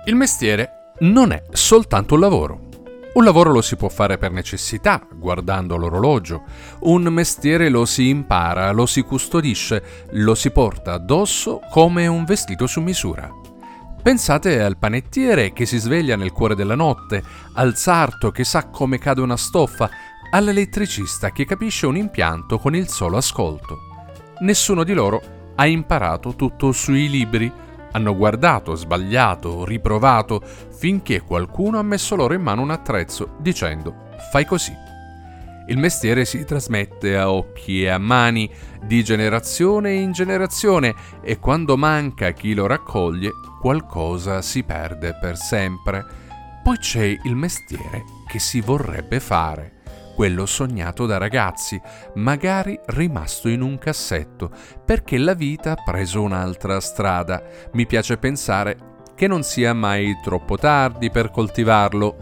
Il mestiere non è soltanto un lavoro. Un lavoro lo si può fare per necessità, guardando l'orologio. Un mestiere lo si impara, lo si custodisce, lo si porta addosso come un vestito su misura. Pensate al panettiere che si sveglia nel cuore della notte, al sarto che sa come cade una stoffa, all'elettricista che capisce un impianto con il solo ascolto. Nessuno di loro ha imparato tutto sui libri. Hanno guardato, sbagliato, riprovato, finché qualcuno ha messo loro in mano un attrezzo dicendo «fai così». Il mestiere si trasmette a occhi e a mani, di generazione in generazione, e quando manca chi lo raccoglie, qualcosa si perde per sempre. Poi c'è il mestiere che si vorrebbe fare, quello sognato da ragazzi, magari rimasto in un cassetto, perché la vita ha preso un'altra strada. Mi piace pensare che non sia mai troppo tardi per coltivarlo.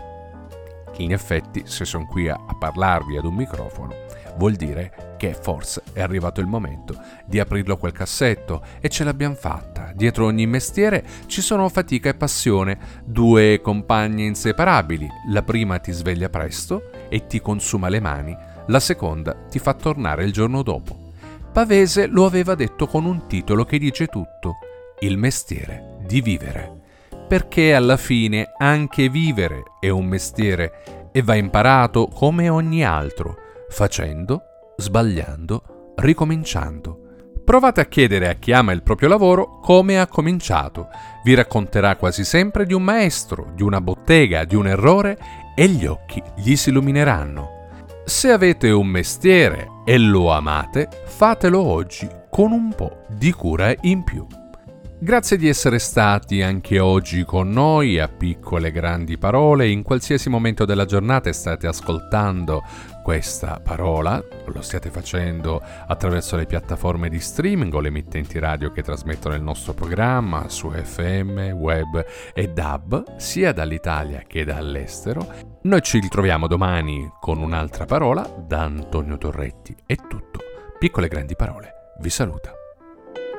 In effetti, se sono qui a parlarvi ad un microfono, vuol dire che forse è arrivato il momento di aprirlo quel cassetto, e ce l'abbiamo fatta. Dietro ogni mestiere ci sono fatica e passione, due compagne inseparabili. La prima ti sveglia presto e ti consuma le mani, la seconda ti fa tornare il giorno dopo. Pavese lo aveva detto con un titolo che dice tutto: il mestiere di vivere. Perché alla fine anche vivere è un mestiere e va imparato come ogni altro, facendo, sbagliando, ricominciando. Provate a chiedere a chi ama il proprio lavoro come ha cominciato. Vi racconterà quasi sempre di un maestro, di una bottega, di un errore, e gli occhi gli si illumineranno. Se avete un mestiere e lo amate, fatelo oggi con un po' di cura in più. Grazie di essere stati anche oggi con noi a Piccole Grandi Parole. In qualsiasi momento della giornata state ascoltando questa parola, lo stiate facendo attraverso le piattaforme di streaming o le emittenti radio che trasmettono il nostro programma su FM, web e DAB, sia dall'Italia che dall'estero. Noi ci ritroviamo domani con un'altra parola. Da Antonio Torretti è tutto. Piccole Grandi Parole vi saluta.